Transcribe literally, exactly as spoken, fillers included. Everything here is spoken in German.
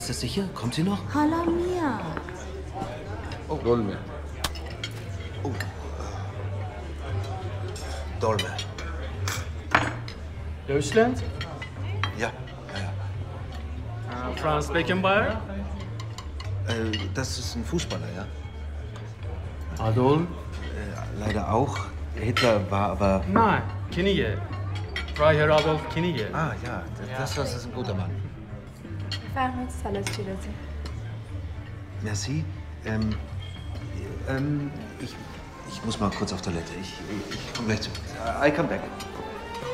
Ist das sicher? Kommt sie noch? Hala Mia. Oh. Dolme. Oh. Dolme. Deutschland? Ja, ja, ja. Uh, Franz Beckenbauer? Äh, das ist ein Fußballer, ja? Adolf? Äh, leider auch. Hitler war aber... Nein, Knigge. Freiherr Adolf Knigge. Ah, ja, das, das ist ein guter Mann. فرمایید سالاد شیرازی. Merci. Ähm, ähm, ich, ich muss mal kurz auf Toilette. Ich, ich, ich komme gleich zurück. I come back.